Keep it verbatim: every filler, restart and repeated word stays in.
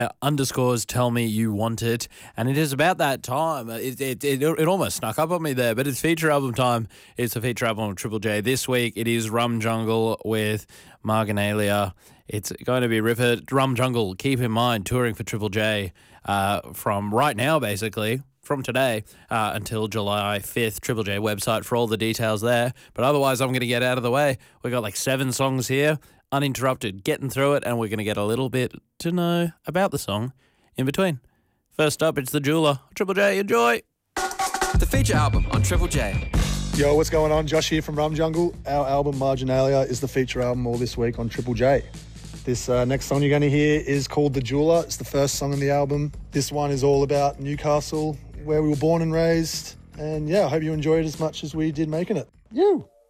Uh, underscores tell me you want it, and it is about that time. Uh, It, it, it, it almost snuck up on me there, but it's feature album time. It's a feature album of Triple J. This week it is Rum Jungle with Marginalia. It's going to be Ripper. Rum Jungle, keep in mind, touring for Triple J uh, from right now, basically, from today uh, until July fifth. Triple J website for all the details there. But otherwise, I'm going to get out of the way. We've got like seven songs here, uninterrupted, getting through it, and we're going to get a little bit to know about the song in between. First up, it's The Jeweler. Triple J, enjoy. The feature album on Triple J. Yo, what's going on? Josh here from Rum Jungle. Our album Marginalia is the feature album all this week on Triple J. This uh, next song you're going to hear is called The Jeweler. It's the first song on the album. This one is all about Newcastle, where we were born and raised. And yeah, I hope you enjoy it as much as we did making it. You.